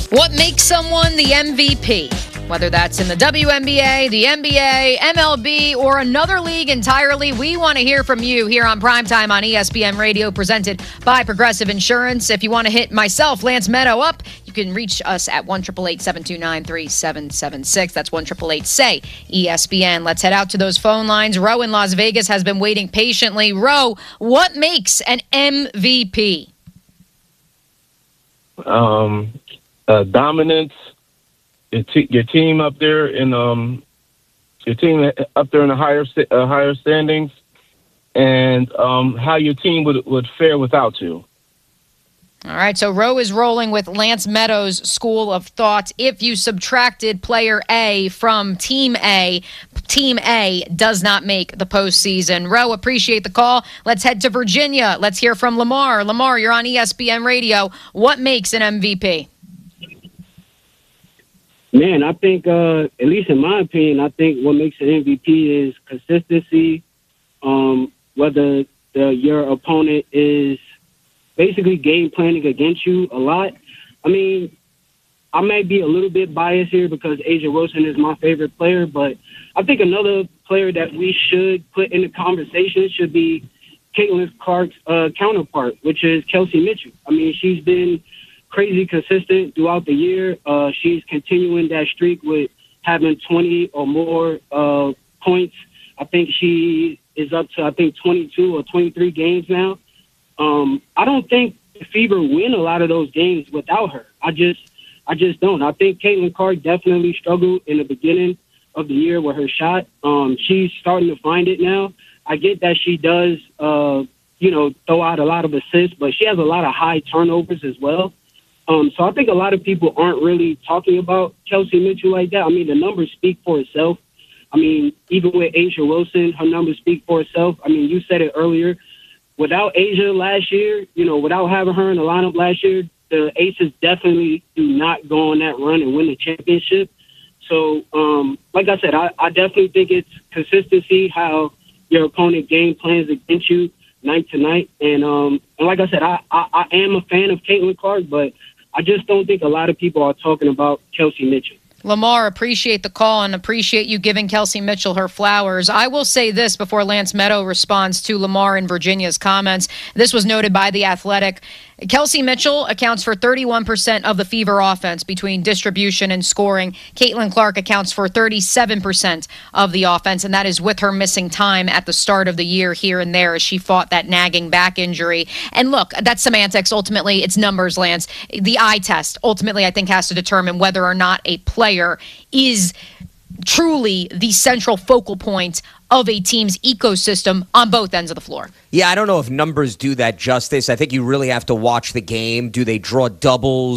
What makes someone the MVP? Whether that's in the WNBA, the NBA, MLB, or another league entirely, we want to hear from you here on Primetime on ESPN Radio, presented by Progressive Insurance. If you want to hit myself, Lance Meadow, up, you can reach us at 1-888-729-3776. That's 1-888-SAY-ESPN. Let's head out to those phone lines. Ro in Las Vegas has been waiting patiently. Ro, what makes an MVP? Dominance. Your team up there in the higher standings, and how your team would fare without you. All right, so Ro is rolling with Lance Meadows' school of thought. If you subtracted player A from Team A, Team A does not make the postseason. Ro, appreciate the call. Let's head to Virginia. Let's hear from Lamar. Lamar, you're on ESPN Radio. What makes an MVP? Man, I think, at least in my opinion, I think what makes an MVP is consistency. Whether your opponent is basically game planning against you a lot. I mean, I may be a little bit biased here because A'ja Wilson is my favorite player, but I think another player that we should put in the conversation should be Caitlin Clark's counterpart, which is Kelsey Mitchell. I mean, she's been crazy consistent throughout the year. She's continuing that streak with having 20 or more points. I think she is up to, 22 or 23 games now. I don't think the Fever win a lot of those games without her. I just don't. I think Caitlin Clark definitely struggled in the beginning of the year with her shot. She's starting to find it now. I get that she does, throw out a lot of assists, but she has a lot of high turnovers as well. So I think a lot of people aren't really talking about Kelsey Mitchell like that. I mean, the numbers speak for itself. I mean, even with A'ja Wilson, her numbers speak for itself. I mean, you said it earlier. Without A'ja last year, without having her in the lineup last year, the Aces definitely do not go on that run and win the championship. So, like I said, I definitely think it's consistency, how your opponent game plans against you night to night. And like I said, I am a fan of Caitlin Clark, but I just don't think a lot of people are talking about Kelsey Mitchell. Lamar, appreciate the call and appreciate you giving Kelsey Mitchell her flowers. I will say this before Lance Meadow responds to Lamar in Virginia's comments. This was noted by The Athletic. Kelsey Mitchell accounts for 31% of the Fever offense between distribution and scoring. Caitlin Clark accounts for 37% of the offense, and that is with her missing time at the start of the year here and there as she fought that nagging back injury. And look, that's semantics. Ultimately, it's numbers, Lance. The eye test ultimately, I think, has to determine whether or not a player is truly the central focal point of a team's ecosystem on both ends of the floor. Yeah, I don't know if numbers do that justice. I think you really have to watch the game. Do they draw doubles?